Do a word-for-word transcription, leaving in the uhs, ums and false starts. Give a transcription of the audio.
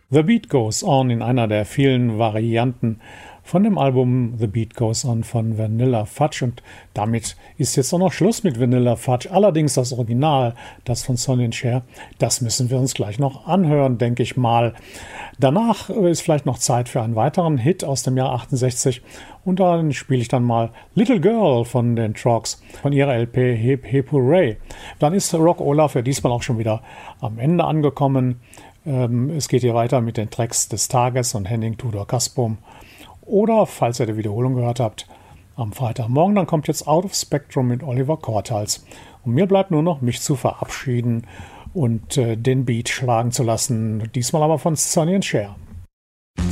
The Beat Goes On in einer der vielen Varianten von dem Album The Beat Goes On von Vanilla Fudge. Und damit ist jetzt auch noch Schluss mit Vanilla Fudge. Allerdings das Original, das von Sonny and Cher, das müssen wir uns gleich noch anhören, denke ich mal. Danach ist vielleicht noch Zeit für einen weiteren Hit aus dem Jahr achtundsechzig. Und dann spiele ich dann mal Little Girl von den Trogs, von ihrer L P Hip Hip Hooray. Dann ist Rock Olaf ja diesmal auch schon wieder am Ende angekommen. Ähm, es geht hier weiter mit den Tracks des Tages und Henning Tudor Kaspum. Oder, falls ihr die Wiederholung gehört habt, am Freitagmorgen, dann kommt jetzt Out of Spectrum mit Oliver Cortals. Und mir bleibt nur noch, mich zu verabschieden und äh, den Beat schlagen zu lassen. Diesmal aber von Sonny and Cher.